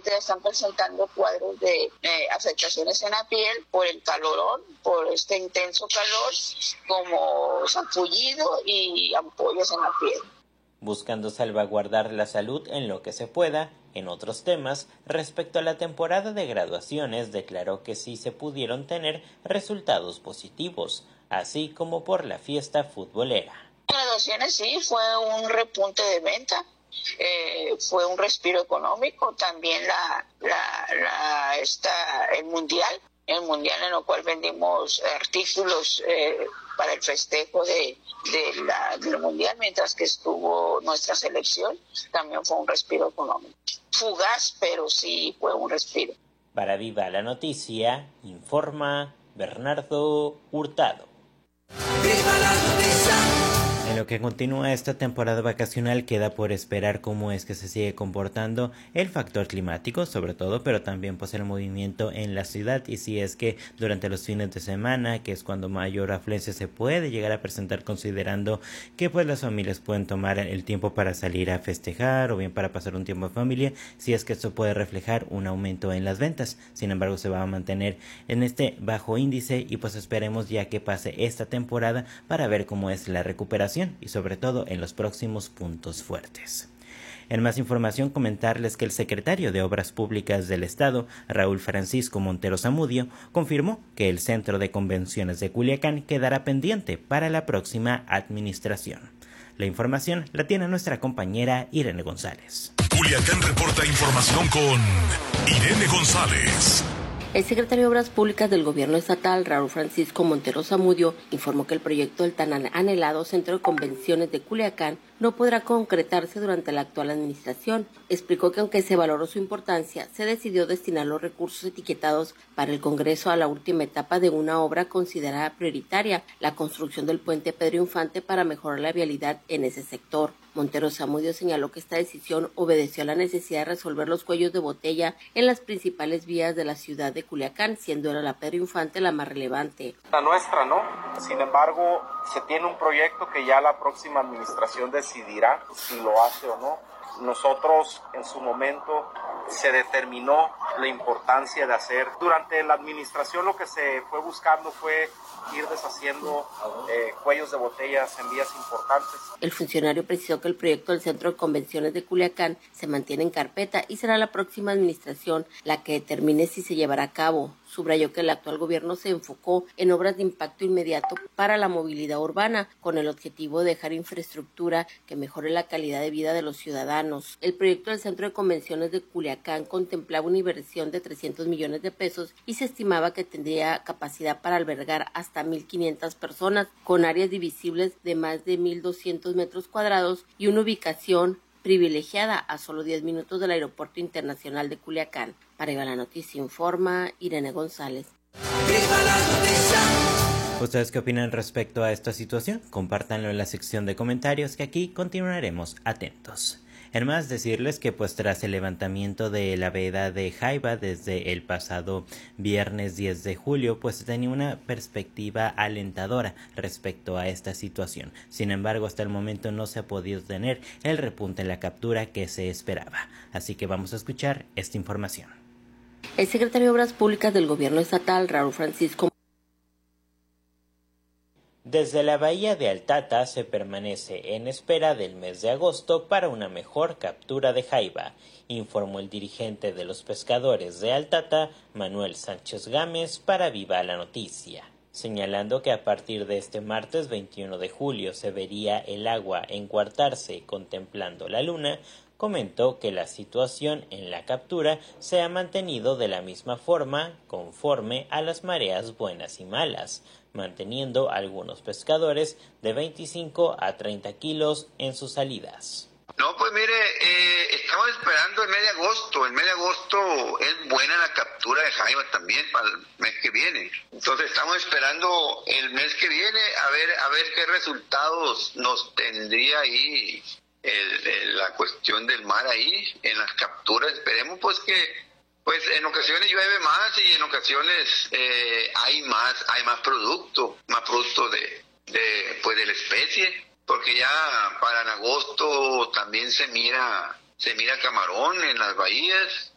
ahorita ya están presentando cuadros de afectaciones en la piel por el calorón, por este intenso calor, como sarpullido y ampollas en la piel. Buscando salvaguardar la salud en lo que se pueda. En otros temas, respecto a la temporada de graduaciones, declaró que sí se pudieron tener resultados positivos, así como por la fiesta futbolera. Graduaciones sí, fue un repunte de venta, fue un respiro económico, también el mundial en el cual vendimos artículos para el festejo del mundial, mientras que estuvo nuestra selección, también fue un respiro económico. Fugaz, pero sí fue un respiro. Para Viva la Noticia, informa Bernardo Hurtado. ¡Viva la noticia! En lo que continúa esta temporada vacacional, queda por esperar cómo es que se sigue comportando el factor climático, sobre todo, pero también pues el movimiento en la ciudad, y si es que durante los fines de semana, que es cuando mayor afluencia se puede llegar a presentar, considerando que pues las familias pueden tomar el tiempo para salir a festejar o bien para pasar un tiempo en familia, si es que esto puede reflejar un aumento en las ventas. Sin embargo, se va a mantener en este bajo índice y pues esperemos ya que pase esta temporada para ver cómo es la recuperación y sobre todo en los próximos puntos fuertes. En más información, comentarles que el secretario de Obras Públicas del Estado, Raúl Francisco Montero Zamudio, confirmó que el Centro de Convenciones de Culiacán quedará pendiente para la próxima administración. La información la tiene nuestra compañera Irene González. Culiacán reporta información con Irene González. El secretario de Obras Públicas del Gobierno Estatal, Raúl Francisco Montero Zamudio, informó que el proyecto del tan anhelado Centro de Convenciones de Culiacán no podrá concretarse durante la actual administración. Explicó que aunque se valoró su importancia, se decidió destinar los recursos etiquetados para el Congreso a la última etapa de una obra considerada prioritaria, la construcción del puente Pedro Infante para mejorar la vialidad en ese sector. Montero Zamudio señaló que esta decisión obedeció a la necesidad de resolver los cuellos de botella en las principales vías de la ciudad de Culiacán, siendo la Pedro Infante la más relevante. La nuestra, ¿no? Sin embargo, se tiene un proyecto que ya la próxima administración decidirá si lo hace o no. Nosotros, en su momento, se determinó la importancia de hacer. Durante la administración lo que se fue buscando fue ir deshaciendo cuellos de botellas en vías importantes. El funcionario precisó que el proyecto del Centro de Convenciones de Culiacán se mantiene en carpeta y será la próxima administración la que determine si se llevará a cabo. Subrayó que el actual gobierno se enfocó en obras de impacto inmediato para la movilidad urbana, con el objetivo de dejar infraestructura que mejore la calidad de vida de los ciudadanos. El proyecto del Centro de Convenciones de Culiacán contemplaba una inversión de 300 millones de pesos y se estimaba que tendría capacidad para albergar hasta 1,500 personas, con áreas divisibles de más de 1,200 metros cuadrados y una ubicación privilegiada a solo 10 minutos del Aeropuerto Internacional de Culiacán. Para Viva la Noticia informa Irene González. ¡Viva la noticia! ¿Ustedes qué opinan respecto a esta situación? Compártanlo en la sección de comentarios, que aquí continuaremos atentos. En más, decirles que pues tras el levantamiento de la veda de Jaiba desde el pasado viernes 10 de julio, pues tenía una perspectiva alentadora respecto a esta situación. Sin embargo, hasta el momento no se ha podido tener el repunte en la captura que se esperaba. Así que vamos a escuchar esta información. El secretario de Obras Públicas del Gobierno Estatal, Raúl Francisco. Desde la bahía de Altata se permanece en espera del mes de agosto para una mejor captura de jaiba, informó el dirigente de los pescadores de Altata, Manuel Sánchez Gámez, para Viva la Noticia, señalando que a partir de este martes 21 de julio se vería el agua encuartarse contemplando la luna. Comentó que la situación en la captura se ha mantenido de la misma forma conforme a las mareas buenas y malas, manteniendo algunos pescadores de 25 a 30 kilos en sus salidas. No, pues mire, estamos esperando el mes de agosto. El mes de agosto es buena la captura de jaiba también para el mes que viene. Entonces estamos esperando el mes que viene a ver qué resultados nos tendría ahí la cuestión del mar ahí en las capturas. Esperemos pues que en ocasiones llueve más y en ocasiones hay más producto de la especie, porque ya para en agosto también se mira camarón en las bahías